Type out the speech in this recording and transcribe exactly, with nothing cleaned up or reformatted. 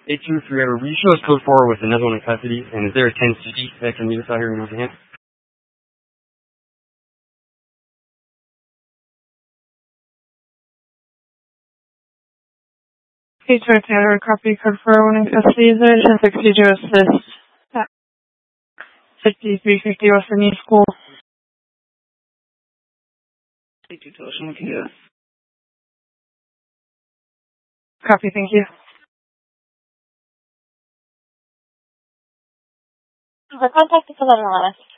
eight two three, will you show us code four with another one in custody, and is there a ten C that can meet us out here in Northampton? eight two Taylor, copy code four oh one in custody. Is there a ten sixty to assist at fifty-three fifty West Indian School? eight two Taylor, someone can do this. Copy, thank you. The contact is eleven eleven.